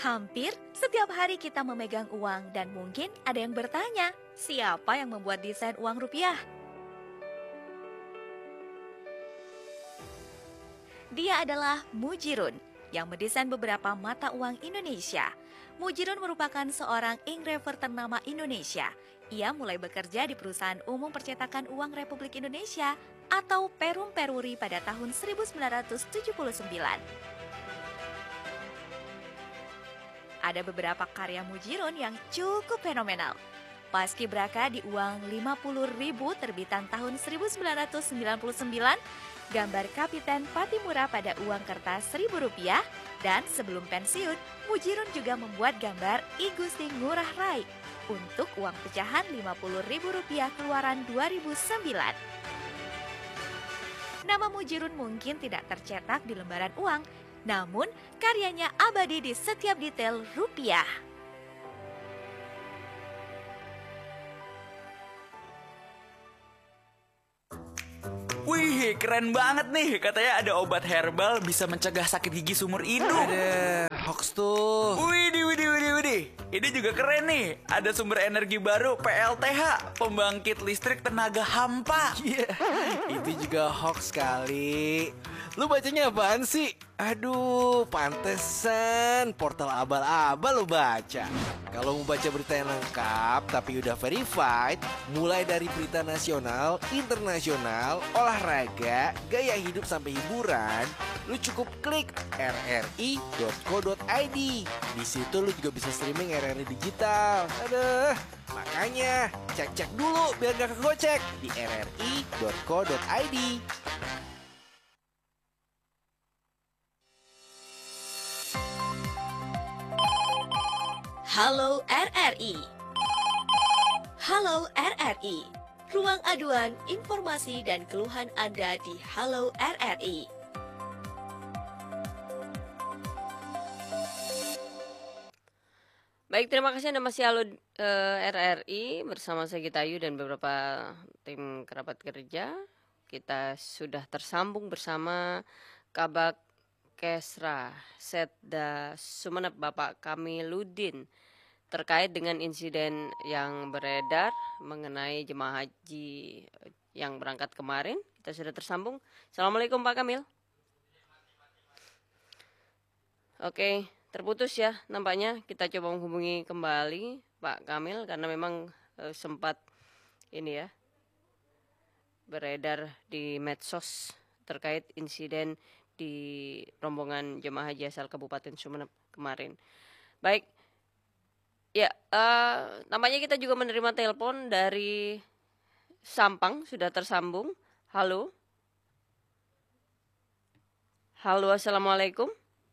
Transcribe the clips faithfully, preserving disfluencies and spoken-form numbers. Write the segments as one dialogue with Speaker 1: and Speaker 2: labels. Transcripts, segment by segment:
Speaker 1: Hampir setiap hari kita memegang uang dan mungkin ada yang bertanya, siapa yang membuat desain uang rupiah? Dia adalah Mujirun yang mendesain beberapa mata uang Indonesia. Mujirun merupakan seorang engraver ternama Indonesia. Ia mulai bekerja di Perusahaan Umum Percetakan Uang Republik Indonesia atau Perum Peruri pada tahun seribu sembilan ratus tujuh puluh sembilan. Ada beberapa karya Mujirun yang cukup fenomenal. Paskibraka di uang lima puluh ribu terbitan tahun seribu sembilan ratus sembilan puluh sembilan, gambar Kapiten Patimura pada uang kertas seribu rupiah, dan sebelum pensiun, Mujirun juga membuat gambar I Gusti Ngurah Rai untuk uang pecahan lima puluh ribu rupiah keluaran dua ribu sembilan. Nama Mujirun mungkin tidak tercetak di lembaran uang, namun karyanya abadi di setiap detail rupiah.
Speaker 2: Wih, keren banget nih. Katanya ada obat herbal bisa mencegah sakit gigi seumur hidup.
Speaker 3: Ada hoax tuh.
Speaker 2: Widih, widih, widih, widih. Ini juga keren nih. Ada sumber energi baru P L T H, pembangkit listrik tenaga hampa.
Speaker 3: Iya, yeah. Itu juga hoax kali. Lu bacanya apaan sih? Aduh, pantesan portal abal-abal lu baca. Kalau mau baca berita yang lengkap tapi udah verified, mulai dari berita nasional, internasional, olahraga, gaya hidup sampai hiburan, lu cukup klik r r i dot co dot i d. Di situ lu juga bisa streaming R R I digital. Aduh, makanya cek-cek dulu biar gak kegocek di r r i dot co dot i d.
Speaker 1: Halo R R I. Halo R R I. Ruang aduan, informasi dan keluhan Anda di Halo R R I.
Speaker 4: Baik, terima kasih Anda masih Halo uh, R R I bersama saya Gita Ayu dan beberapa tim kerabat kerja. Kita sudah tersambung bersama Kabak Kesra Setda Sumeneb Bapak Kamiluddin terkait dengan insiden yang beredar mengenai jemaah haji yang berangkat kemarin. Kita sudah tersambung. Assalamualaikum Pak Kamil. Oke, terputus ya nampaknya. Kita coba menghubungi kembali Pak Kamil karena memang e, sempat ini ya beredar di medsos terkait insiden di rombongan jemaah haji asal Kabupaten Sumeneb kemarin. Baik, ya, uh, namanya kita juga menerima telepon dari Sampang, sudah tersambung. Halo, halo, assalamualaikum.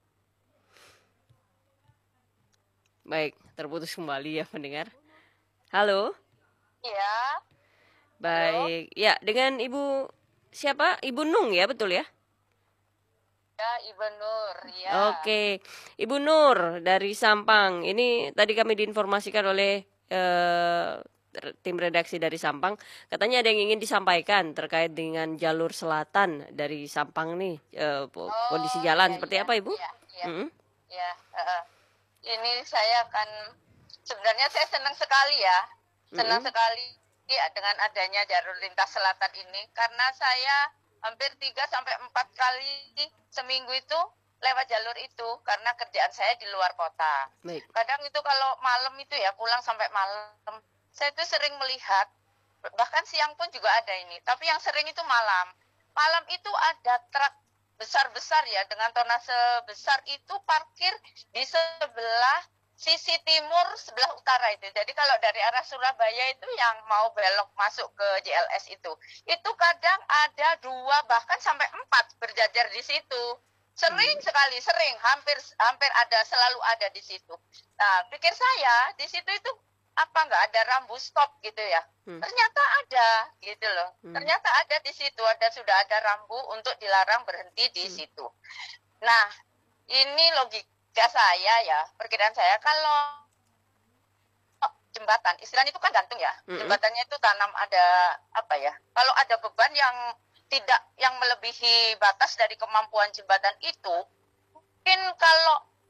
Speaker 4: Baik, terputus kembali ya pendengar. Halo.
Speaker 5: Iya.
Speaker 4: Baik, halo. Ya, dengan Ibu siapa? Ibu Nung ya, betul ya?
Speaker 5: Ya, Ibu Nur, ya.
Speaker 4: Oke, Ibu Nur dari Sampang. Ini tadi kami diinformasikan oleh eh, tim redaksi dari Sampang. Katanya ada yang ingin disampaikan terkait dengan jalur selatan dari Sampang nih. Eh,
Speaker 5: Oh,
Speaker 4: kondisi jalan
Speaker 5: iya,
Speaker 4: seperti
Speaker 5: iya,
Speaker 4: apa, Ibu?
Speaker 5: Iya, iya.
Speaker 4: Mm-hmm.
Speaker 5: Ya, uh, ini saya akan, sebenarnya saya senang sekali ya. Senang
Speaker 4: Mm-hmm.
Speaker 5: sekali ya, dengan adanya jalur lintas selatan ini. Karena saya hampir tiga sampai empat kali seminggu itu lewat jalur itu karena kerjaan saya di luar kota.
Speaker 4: Baik.
Speaker 5: Kadang itu kalau malam itu ya pulang sampai malam, saya itu sering melihat, bahkan siang pun juga ada ini. Tapi yang sering itu malam. Malam itu ada truk besar-besar ya dengan tonase besar itu parkir di sebelah sisi timur sebelah utara itu. Jadi kalau dari arah Surabaya itu yang mau belok masuk ke J L S itu, itu kadang ada dua bahkan sampai empat berjajar di situ. Sering hmm. sekali, sering, hampir hampir ada, selalu ada di situ. Nah, pikir saya di situ itu apa nggak ada rambu stop gitu ya? Hmm. Ternyata ada gitu loh. Hmm. Ternyata ada di situ, ada sudah ada rambu untuk dilarang berhenti di hmm. situ. Nah, ini logika saya ya, perkiraan saya kalau jembatan, istilahnya itu kan gantung ya. Mm-hmm. Jembatannya itu tanam ada apa ya? Kalau ada beban yang tidak yang melebihi batas dari kemampuan jembatan itu, mungkin kalau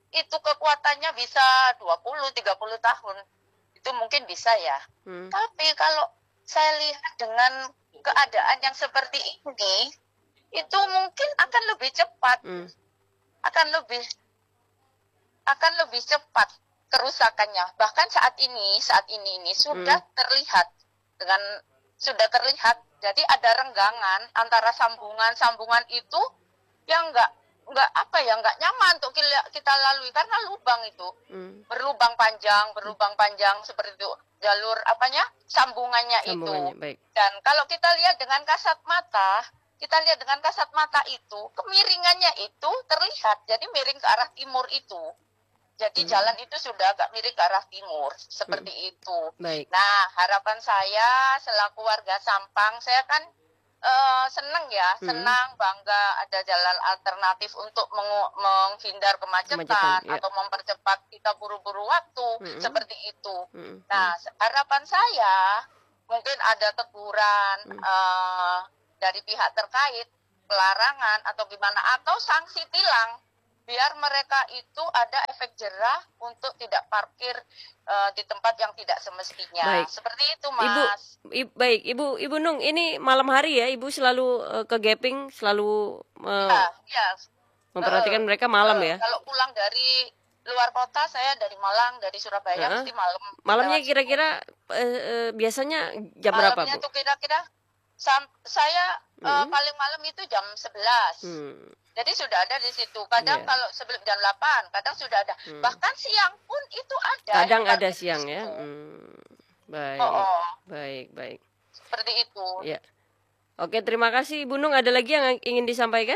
Speaker 5: itu kekuatannya bisa dua puluh tiga puluh tahun. Itu mungkin bisa ya.
Speaker 4: Hmm.
Speaker 5: Tapi kalau saya lihat dengan keadaan yang seperti ini, itu mungkin akan lebih cepat.
Speaker 4: Hmm.
Speaker 5: Akan lebih akan lebih cepat kerusakannya. Bahkan saat ini, saat ini ini sudah
Speaker 4: Hmm.
Speaker 5: terlihat dengan sudah terlihat. Jadi ada renggangan antara sambungan-sambungan itu yang enggak enggak apa ya, enggak nyaman untuk kita, kita lalui karena lubang itu.
Speaker 4: Hmm.
Speaker 5: Berlubang panjang, berlubang panjang seperti itu. Jalur apanya? Sambungannya,
Speaker 4: Sambungannya,
Speaker 5: itu.
Speaker 4: baik.
Speaker 5: Dan kalau kita lihat dengan kasat mata, kita lihat dengan kasat mata itu, kemiringannya itu terlihat. Jadi miring ke arah timur itu. Jadi
Speaker 4: Hmm.
Speaker 5: jalan itu sudah agak miring ke arah timur, seperti itu.
Speaker 4: Baik.
Speaker 5: Nah, harapan saya selaku warga Sampang, saya kan eh, senang ya,
Speaker 4: Hmm.
Speaker 5: senang, bangga ada jalan alternatif untuk mengu- menghindar kemacetan,
Speaker 4: Kemacetan, ya.
Speaker 5: atau mempercepat kita buru-buru waktu,
Speaker 4: Hmm.
Speaker 5: seperti itu.
Speaker 4: Hmm.
Speaker 5: Nah, se- harapan saya mungkin ada teguran
Speaker 4: Hmm.
Speaker 5: eh, dari pihak terkait, pelarangan atau gimana, atau sanksi tilang, biar mereka itu ada efek jerah untuk tidak parkir eh, di tempat yang tidak semestinya.
Speaker 4: Baik.
Speaker 5: Seperti itu,
Speaker 4: Ibu,
Speaker 5: Mas.
Speaker 4: i- baik, Ibu, Ibu Nung, ini malam hari ya, Ibu selalu eh, ke Gaping, selalu eh,
Speaker 5: Ya, ya.
Speaker 4: memperhatikan
Speaker 5: Eh,
Speaker 4: mereka malam
Speaker 5: eh,
Speaker 4: ya.
Speaker 5: Kalau pulang dari luar kota, saya dari Malang, dari Surabaya,
Speaker 4: Heeh.
Speaker 5: mesti malam.
Speaker 4: Malamnya
Speaker 5: lewat situ.
Speaker 4: kira-kira eh, eh, biasanya jam berapa,
Speaker 5: Malamnya
Speaker 4: Bu?
Speaker 5: tuh kira-kira sam- saya eh,
Speaker 4: Hmm.
Speaker 5: paling malam itu jam sebelas.
Speaker 4: Hmm.
Speaker 5: Jadi sudah ada di situ. Kadang
Speaker 4: Iya.
Speaker 5: kalau sebelum jam delapan, kadang sudah ada.
Speaker 4: Hmm.
Speaker 5: Bahkan siang pun itu ada.
Speaker 4: Kadang
Speaker 5: yang
Speaker 4: ada
Speaker 5: parkir di
Speaker 4: siang ya.
Speaker 5: situ.
Speaker 4: Hmm. Baik,
Speaker 5: Oh, oh,
Speaker 4: baik, baik.
Speaker 5: seperti itu.
Speaker 4: Ya. Oke, terima kasih Ibu Nung. Ada lagi yang ingin disampaikan?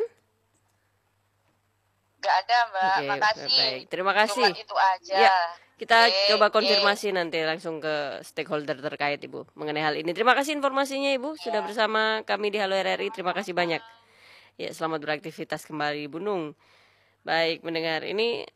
Speaker 5: Gak ada, Mbak.
Speaker 4: Oke,
Speaker 5: Makasih.
Speaker 4: baik. Terima
Speaker 5: Cuma
Speaker 4: kasih.
Speaker 5: itu aja.
Speaker 4: Ya, kita
Speaker 5: Oke,
Speaker 4: coba
Speaker 5: oke.
Speaker 4: konfirmasi nanti langsung ke stakeholder terkait Ibu mengenai hal ini. Terima kasih informasinya Ibu sudah
Speaker 5: Ya.
Speaker 4: bersama kami di Halo R R I. Terima kasih banyak. Ya, selamat beraktivitas kembali Ibu Nung. Baik, mendengar ini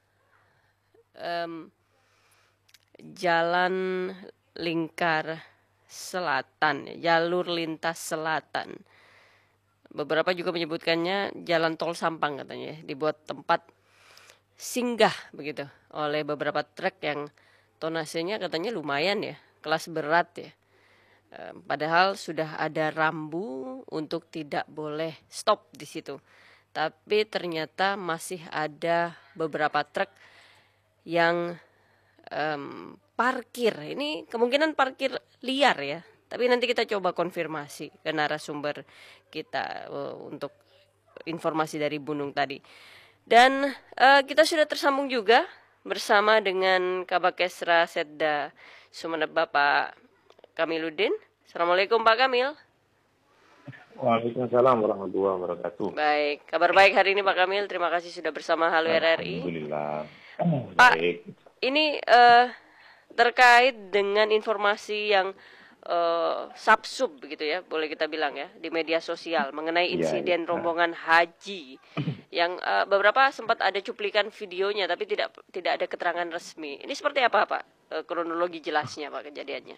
Speaker 4: em, jalan lingkar selatan, jalur lintas selatan. Beberapa juga menyebutkannya jalan tol Sampang katanya, dibuat tempat singgah begitu oleh beberapa truk yang tonasenya katanya lumayan ya, kelas berat ya. Eh, Padahal sudah ada rambu untuk tidak boleh stop di situ. Tapi ternyata masih ada beberapa truk yang em, parkir. Ini kemungkinan parkir liar ya. Tapi nanti kita coba konfirmasi ke narasumber kita eh, untuk informasi dari Bunung tadi. Dan eh, kita sudah tersambung juga bersama dengan Kabakesra Setda Sumeneb Bapak Kamiluddin. Assalamualaikum Pak Kamil.
Speaker 6: Waalaikumsalam warahmatullahi wabarakatuh.
Speaker 4: Baik, kabar baik hari ini Pak Kamil. Terima kasih sudah bersama Halo R R I.
Speaker 6: Alhamdulillah.
Speaker 4: Pak,
Speaker 6: Baik.
Speaker 4: ini eh, terkait dengan informasi yang eh, sabsub begitu ya, boleh kita bilang ya, di media sosial mengenai
Speaker 6: Iya,
Speaker 4: insiden
Speaker 6: iya.
Speaker 4: rombongan haji yang eh, beberapa sempat ada cuplikan videonya tapi tidak tidak ada keterangan resmi. Ini seperti apa Pak? Eh, kronologi jelasnya Pak kejadiannya?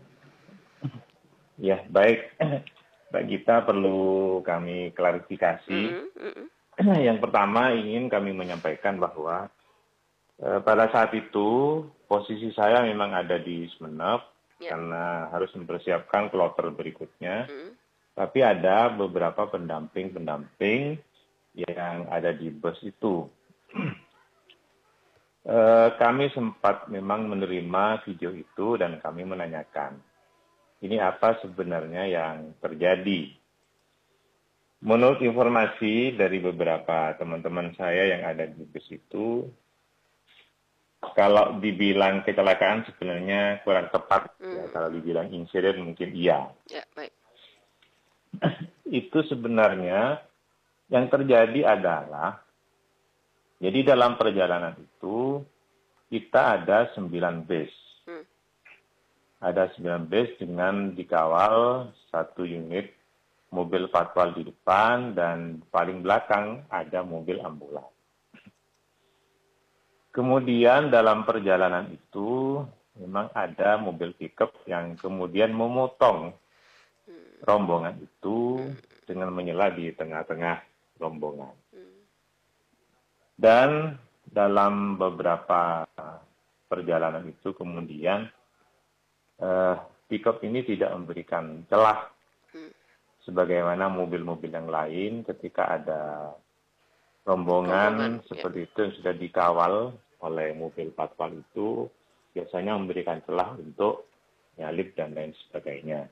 Speaker 6: Ya, baik. Mbak Gita, perlu kami klarifikasi.
Speaker 4: Mm-mm, mm-mm.
Speaker 6: Yang pertama ingin kami menyampaikan bahwa eh, pada saat itu posisi saya memang ada di Sumeneb
Speaker 4: Ya.
Speaker 6: karena harus mempersiapkan kloter berikutnya.
Speaker 4: Mm.
Speaker 6: Tapi ada beberapa pendamping-pendamping yang ada di bus itu. Eh, kami sempat memang menerima video itu dan kami menanyakan, ini apa sebenarnya yang terjadi? Menurut informasi dari beberapa teman-teman saya yang ada di bus itu, kalau dibilang kecelakaan sebenarnya kurang tepat. Ya, kalau dibilang insiden mungkin iya.
Speaker 4: Ya, baik.
Speaker 6: Itu sebenarnya yang terjadi adalah, jadi dalam perjalanan itu kita ada sembilan bus.
Speaker 4: Hmm.
Speaker 6: Ada sembilan bus dengan dikawal satu unit mobil patwal di depan dan paling belakang ada mobil ambulan. Kemudian dalam perjalanan itu memang ada mobil pickup yang kemudian memotong rombongan itu dengan menyela di tengah-tengah rombongan. Dan dalam beberapa perjalanan itu kemudian eh, pick-up ini tidak memberikan celah sebagaimana mobil-mobil yang lain ketika ada rombongan
Speaker 4: Rombongan,
Speaker 6: seperti itu yang sudah dikawal oleh mobil patwal itu biasanya memberikan celah untuk nyalip dan lain sebagainya.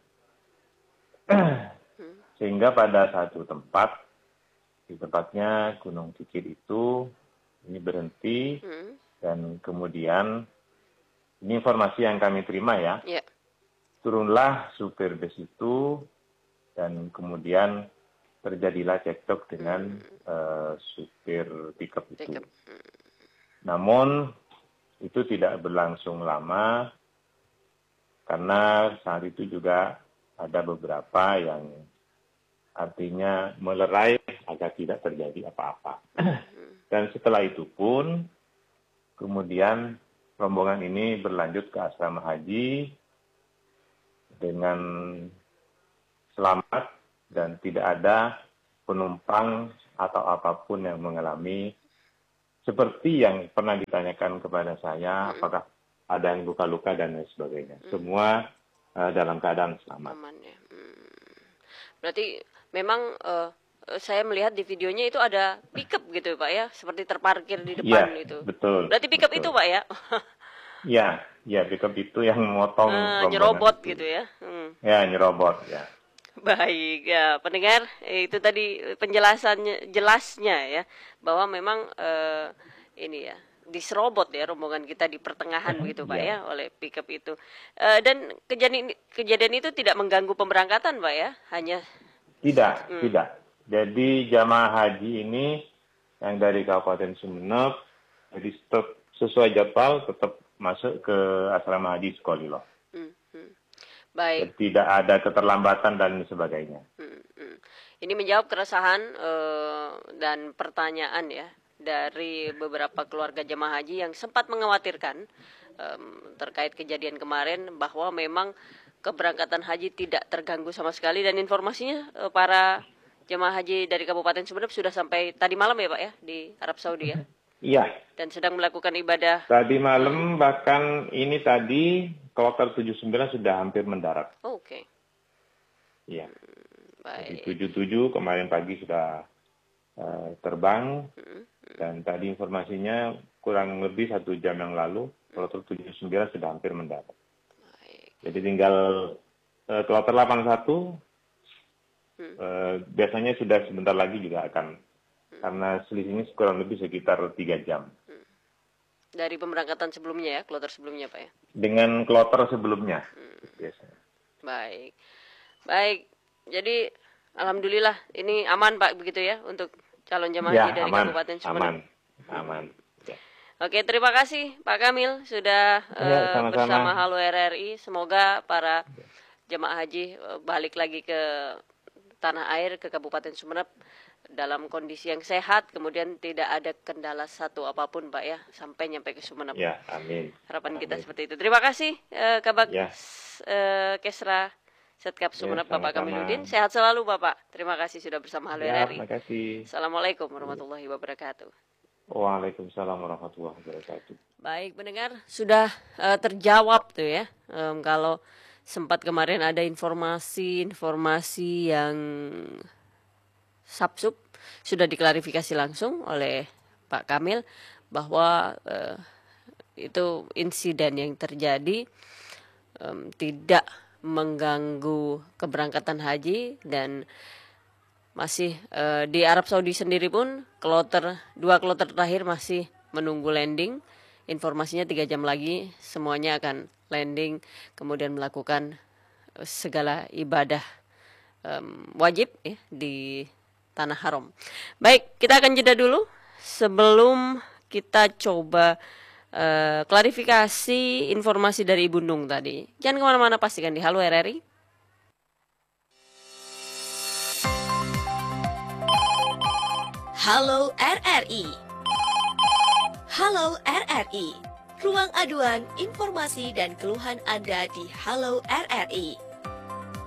Speaker 6: Sehingga pada satu tempat, di tempatnya Gunung Kikir itu, ini berhenti
Speaker 4: Hmm.
Speaker 6: dan kemudian ini informasi yang kami terima ya.
Speaker 4: Ya.
Speaker 6: Turunlah supir bus itu dan kemudian terjadilah cekcok dengan eh, supir pickup itu.
Speaker 4: Pickup.
Speaker 6: Namun itu tidak berlangsung lama karena saat itu juga ada beberapa yang artinya melerai agar tidak terjadi apa-apa. Dan setelah itu pun kemudian rombongan ini berlanjut ke asrama haji dengan selamat dan tidak ada penumpang atau apapun yang mengalami seperti yang pernah ditanyakan kepada saya, apakah ada yang luka-luka dan lain sebagainya. Semua uh, dalam keadaan selamat.
Speaker 4: Aman ya. Hmm. Berarti memang eh, saya melihat di videonya itu ada pickup gitu Pak ya, seperti terparkir di depan
Speaker 6: Iya,
Speaker 4: itu.
Speaker 6: betul.
Speaker 4: Berarti pickup
Speaker 6: betul.
Speaker 4: itu Pak ya?
Speaker 6: Iya, ya pickup itu yang memotong
Speaker 4: Eh,
Speaker 6: rombongan
Speaker 4: nyerobot
Speaker 6: itu.
Speaker 4: gitu ya. Hmm.
Speaker 6: Ya, nyerobot ya.
Speaker 4: Baik ya pendengar, eh, itu tadi penjelasannya jelasnya ya bahwa memang eh, ini ya diserobot ya rombongan kita di pertengahan begitu Pak
Speaker 6: Iya.
Speaker 4: ya oleh pickup itu. Eh, dan kejadian kejadian itu tidak mengganggu pemberangkatan Pak ya, hanya
Speaker 6: Tidak,
Speaker 4: Hmm.
Speaker 6: tidak. Jadi jamaah haji ini yang dari Kabupaten Sumeneb, jadi tetap sesuai jadwal tetap masuk ke asrama haji Sukolilo.
Speaker 4: hmm, hmm. Baik.
Speaker 6: Jadi tidak ada keterlambatan dan sebagainya.
Speaker 4: Hmm, hmm. Ini menjawab keresahan eh, dan pertanyaan ya dari beberapa keluarga jemaah haji yang sempat mengkhawatirkan em, terkait kejadian kemarin bahwa memang keberangkatan haji tidak terganggu sama sekali dan informasinya eh, para jemaah haji dari Kabupaten Sumeneb sudah sampai tadi malam ya Pak ya di Arab Saudi ya
Speaker 6: Iya,
Speaker 4: dan sedang melakukan ibadah.
Speaker 6: tadi malam bahkan ini tadi kloter tujuh puluh sembilan sudah hampir mendarat.
Speaker 4: Oh, Oke,
Speaker 6: Iya. Jadi
Speaker 4: baik.
Speaker 6: tujuh puluh tujuh kemarin pagi sudah eh, terbang
Speaker 4: Hmm,
Speaker 6: dan tadi informasinya kurang lebih satu jam yang lalu kloter tujuh puluh sembilan sudah hampir mendarat.
Speaker 4: baik.
Speaker 6: Jadi tinggal eh, kloter delapan puluh satu
Speaker 4: Hmm.
Speaker 6: eh, biasanya sudah sebentar lagi juga akan karena selisihnya kurang lebih sekitar tiga jam.
Speaker 4: Dari pemberangkatan sebelumnya ya, kloter sebelumnya Pak ya.
Speaker 6: Dengan kloter sebelumnya biasanya.
Speaker 4: Baik, baik. Jadi alhamdulillah ini aman Pak begitu ya untuk calon jemaah
Speaker 6: Ya,
Speaker 4: haji dari
Speaker 6: aman,
Speaker 4: Kabupaten Sumeneb.
Speaker 6: aman, aman. Ya.
Speaker 4: Oke, terima kasih Pak Kamil sudah
Speaker 6: Ya,
Speaker 4: eh,
Speaker 6: sama-sama.
Speaker 4: bersama Halo R R I. Semoga para jemaah haji eh, balik lagi ke tanah air ke Kabupaten Sumeneb dalam kondisi yang sehat, kemudian tidak ada kendala satu apapun Pak ya sampai nyampe ke Sumeneb.
Speaker 6: Ya, amin.
Speaker 4: Harapan kita
Speaker 6: Amin.
Speaker 4: seperti itu. Terima kasih eh, Kabak
Speaker 6: Ya.
Speaker 4: S- eh, Kesra Setkap Sumeneb
Speaker 6: Ya,
Speaker 4: Bapak
Speaker 6: sama-sama.
Speaker 4: Kamiluddin. Sehat selalu Bapak. Terima kasih sudah bersama Halo
Speaker 6: Ya,
Speaker 4: R R I.
Speaker 6: terima kasih.
Speaker 4: Assalamualaikum warahmatullahi wabarakatuh.
Speaker 6: Waalaikumsalam warahmatullahi wabarakatuh.
Speaker 4: Baik pendengar, sudah eh, terjawab tuh ya. Em, kalau sempat kemarin ada informasi-informasi yang sabsub sudah diklarifikasi langsung oleh Pak Kamil bahwa eh, itu insiden yang terjadi em, tidak mengganggu keberangkatan haji dan masih eh, di Arab Saudi sendiri pun kloter dua kloter terakhir masih menunggu landing. Informasinya tiga jam lagi semuanya akan landing kemudian melakukan eh, segala ibadah em, wajib ya di Tanah Haram. Baik, kita akan jeda dulu sebelum kita coba eh, klarifikasi informasi dari Ibu Nung tadi. Jangan kemana-mana, pastikan di Halo R R I.
Speaker 1: Halo R R I. Halo R R I. Ruang aduan, informasi dan keluhan Anda di Halo R R I.